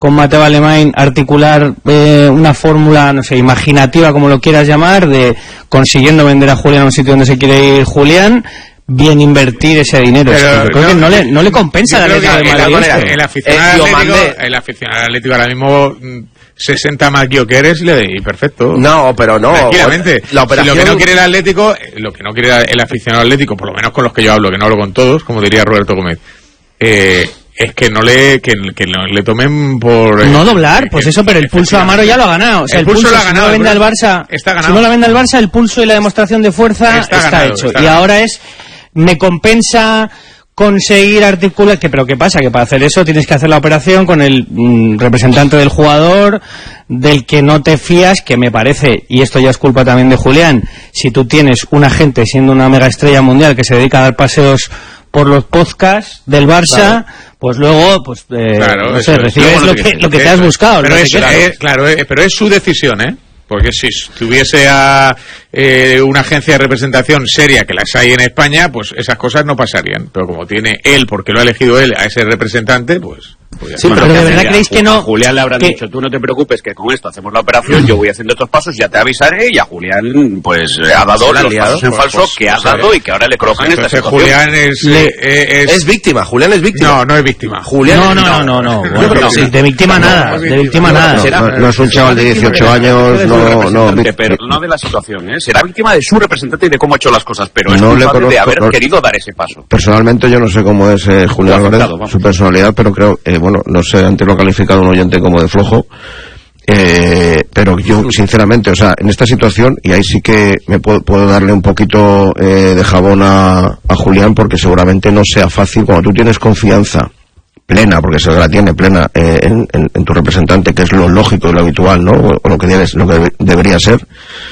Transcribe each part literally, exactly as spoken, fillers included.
con Mateo Alemán articular eh, una fórmula, no sé, imaginativa, como lo quieras llamar, de consiguiendo vender a Julián a un sitio donde se quiere ir Julián, bien invertir ese dinero. Pero, creo no, que no le, no le compensa al Atlético de Madrid. El, el, aficionado eh, Atlético, el aficionado Atlético ahora mismo sesenta más Gyökeres y le doy perfecto. No, pero no. Tranquilamente. La operación... Si lo que no quiere el Atlético, lo que no quiere el aficionado Atlético, por lo menos con los que yo hablo, que no hablo con todos, como diría Roberto Gómez, eh, es que no le que, que no le tomen por... No doblar, pues eso, pero el pulso a Amaro ya lo ha ganado. O sea, el, el pulso, pulso lo ha ganado. Si no lo vende al Barça, está ganado. Si no lo vende al Barça, el pulso y la demostración de fuerza está, está ganado, hecho. Está y ganado. Ahora es, me compensa conseguir articular, que pero ¿qué pasa? Que para hacer eso tienes que hacer la operación con el mm, representante del jugador, del que no te fías, que me parece, y esto ya es culpa también de Julián, si tú tienes un agente siendo una mega estrella mundial que se dedica a dar paseos por los podcasts del Barça, claro, pues luego, pues, eh, claro, no sé, recibes lo que, lo que te has buscado. Pero no es, es, claro, es, pero es su decisión, ¿eh? Porque si tuviese a eh, una agencia de representación seria, que las hay en España, pues esas cosas no pasarían. Pero como tiene él, porque lo ha elegido él, a ese representante, pues... pues sí, pero, pero de verdad creéis que no... A Julián le habrán que... dicho, tú no te preocupes, que con esto hacemos la operación, yo voy haciendo estos pasos, ya te avisaré, y a Julián, pues, ha dado pues los pasos en pues, falso pues, que ha dado pues, y que ahora le colocan pues, esta situación. Julián es, le... eh, es... es víctima, Julián es víctima. No, no es víctima. Julián no, es... no, no, no, no, bueno, no, sí, de víctima no, nada, de víctima no, nada. No, no, no es un chaval de dieciocho años, no, no... Pero no de la situación, ¿eh? Será víctima de su representante y de cómo ha hecho las cosas, pero es no culpable conozco, de haber no, querido dar ese paso. Personalmente yo no sé cómo es eh, Julián Álvarez, su personalidad, pero creo, eh, bueno, no sé, antes lo ha calificado un oyente como de flojo, eh, pero yo sinceramente, o sea, en esta situación, y ahí sí que me puedo, puedo darle un poquito eh, de jabón a, a Julián, porque seguramente no sea fácil cuando tú tienes confianza plena, porque se la tiene plena eh, en, en, en tu representante, que es lo lógico y lo habitual, ¿no? O, o lo que debes, lo que debe, debería ser,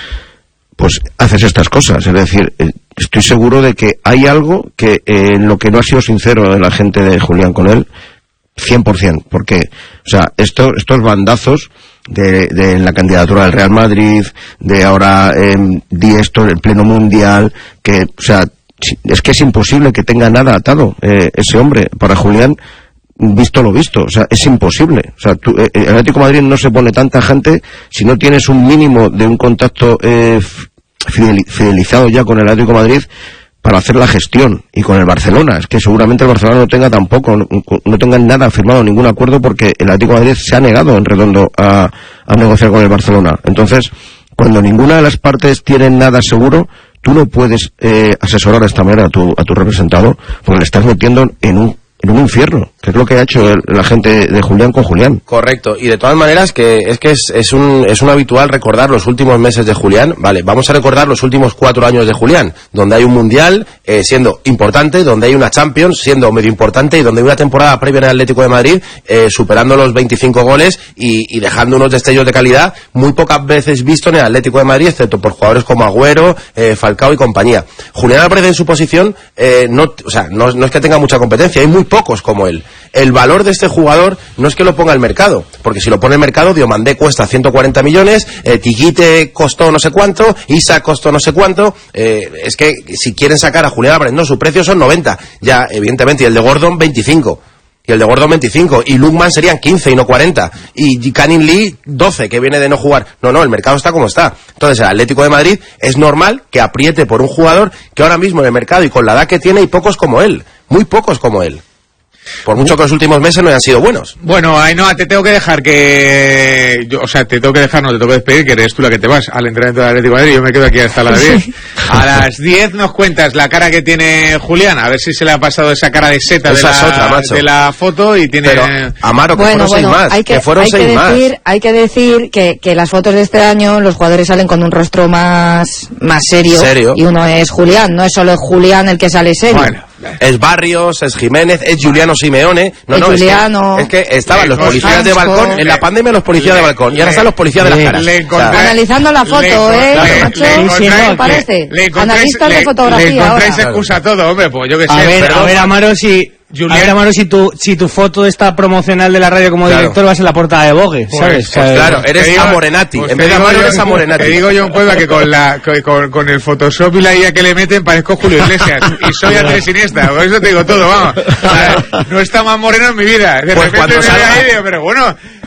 pues haces estas cosas. Es decir, eh, estoy seguro de que hay algo que eh, en lo que no ha sido sincero la gente de Julián con él, cien por ciento, porque, o sea, esto, estos bandazos de, de la candidatura del Real Madrid, de ahora eh, di esto en el pleno mundial, que, o sea, es que es imposible que tenga nada atado eh, ese hombre. Para Julián, visto lo visto, o sea, es imposible. O sea, tú, eh, el Atlético de Madrid no se pone tanta gente si no tienes un mínimo de un contacto eh, fidelizado ya con el Atlético de Madrid para hacer la gestión. Y con el Barcelona, es que seguramente el Barcelona no tenga tampoco, no, no tenga nada firmado, ningún acuerdo, porque el Atlético de Madrid se ha negado en redondo a, a negociar con el Barcelona. Entonces, cuando ninguna de las partes tiene nada seguro, tú no puedes eh, asesorar de esta manera a tu, a tu representado, porque le estás metiendo en un en un infierno, que es lo que ha hecho el, la gente de Julián con Julián. Correcto, y de todas maneras que es que es, es un es un habitual recordar los últimos meses de Julián. Vale, vamos a recordar los últimos cuatro años de Julián, donde hay un mundial eh, siendo importante, donde hay una Champions siendo medio importante, y donde hay una temporada previa en el Atlético de Madrid eh, superando los veinticinco goles y, y dejando unos destellos de calidad muy pocas veces visto en el Atlético de Madrid, excepto por jugadores como Agüero, eh, Falcao y compañía. Julián Álvarez en su posición eh, no, o sea, no, no es que tenga mucha competencia, hay muy pocos como él. El valor de este jugador no es que lo ponga el mercado, porque si lo pone el mercado, Diomandé cuesta ciento cuarenta millones, eh, Tiguite costó no sé cuánto, Isa costó no sé cuánto, eh, es que si quieren sacar a Julián Álvarez, no, su precio son noventa, ya evidentemente, y el de Gordon veinticinco, y el de Gordon veinticinco, y Lukman serían quince y no cuarenta, y Canning Lee doce, que viene de no jugar. No, no, el mercado está como está. Entonces el Atlético de Madrid es normal que apriete por un jugador que ahora mismo en el mercado y con la edad que tiene hay pocos como él, muy pocos como él. Por mucho que los últimos meses no hayan sido buenos. Bueno, Ainhoa, te tengo que dejar que... Yo, o sea, te tengo que dejar, no, te tengo que despedir, que eres tú la que te vas al entrenamiento del Atlético de Madrid y yo me quedo aquí hasta las diez. A las diez nos cuentas la cara que tiene Julián, a ver si se le ha pasado esa cara de seta de la, otra, de la foto y tiene... Pero, Amaro, que bueno, fueron bueno, seis más, hay que, que fueron hay seis que decir, más. Hay que decir que, que las fotos de este año los jugadores salen con un rostro más, más serio, ¿Serio? Y uno es Julián, no es solo Julián el que sale serio. Bueno. Es Barrios, es Jiménez, es Juliano Simeone. No, es no, Juliano, es, que, es que estaban los policías de balcón, en la pandemia los policías de balcón, y ahora están los policías de las caras. Le o sea, analizando la foto, ¿eh? Macho, ¿qué parece? Analistas de fotografía. Le encontráis excusa a todo, hombre, pues yo que sé. A ver, a ver, Amaro, si... Julián. A ver, Amaro, si tu, si tu foto está promocional de la radio como claro. director, vas en la portada de Vogue, ¿sabes? Pues, pues claro, eres digo, Amorenati. Pues en vez de Amaro, eres Amorenati. Te digo yo en Puebla que con, la, con, con el Photoshop y la I A que le meten parezco Julio Iglesias. Y soy Andrés Iniesta, por eso te digo todo, vamos. No está más moreno en mi vida. De pues repente cuando me salga... ahí, digo, pero bueno...